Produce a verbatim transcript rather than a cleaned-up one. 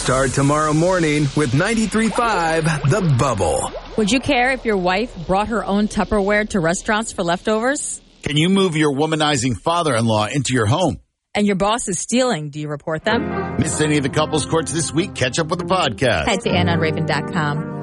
Start tomorrow morning with ninety-three point five The Bubble. Would you care if your wife brought her own Tupperware to restaurants for leftovers? Can you move your womanizing father-in-law into your home? And your boss is stealing. Do you report them? Miss any of the couples courts this week? Catch up with the podcast. Head to ann on raven dot com.